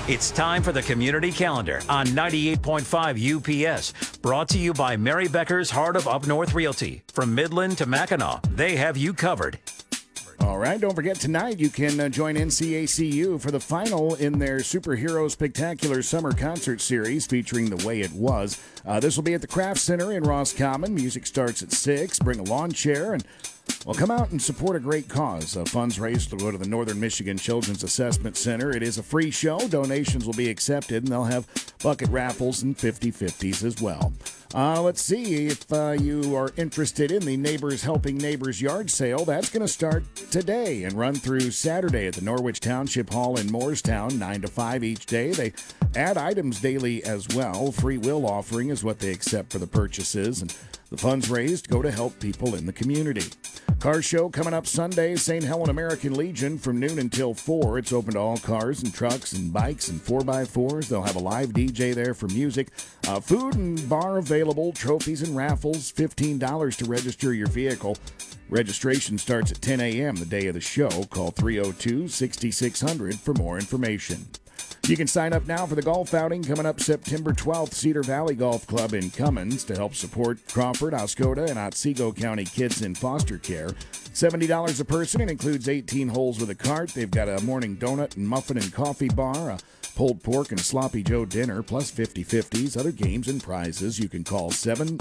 It's time for the Community Calendar on 98.5 UPS. Brought to you by Mary Becker's Heart of Up North Realty. From Midland to Mackinac, they have you covered. All right, don't forget tonight you can join NCACU for the final in their Superhero Spectacular Summer Concert Series featuring The Way It Was. This will be at the Craft Center in Roscommon. Music starts at 6. Bring a lawn chair and come out and support a great cause. Funds raised will go to the Northern Michigan Children's Assessment Center. It is a free show. Donations will be accepted, and they'll have bucket raffles and 50/50s as well. Let's see if you are interested in the Neighbors Helping Neighbors yard sale. That's going to start today and run through Saturday at the Norwich Township Hall in Moorestown, 9 to 5 each day. They add items daily as well. Free will offering is what they accept for the purchases, and the funds raised go to help people in the community. Car show coming up Sunday, St. Helen American Legion from noon until 4. It's open to all cars and trucks and bikes and 4x4s. They'll have a live DJ there for music. Food and bar available, trophies and raffles, $15 to register your vehicle. Registration starts at 10 a.m. the day of the show. Call 302-6600 for more information. You can sign up now for the golf outing coming up September 12th, Cedar Valley Golf Club in Cummins to help support Crawford, Oscoda, and Otsego County kids in foster care. $70 a person. It includes 18 holes with a cart. They've got a morning donut and muffin and coffee bar, a pulled pork and sloppy Joe dinner, plus 50/50s, other games and prizes. You can call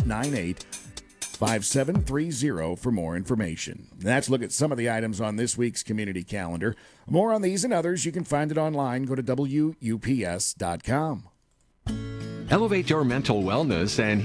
798-5730 for more information. That's a look at some of the items on this week's community calendar. More on these and others, you can find it online. Go to WUPS.com. Elevate your mental wellness and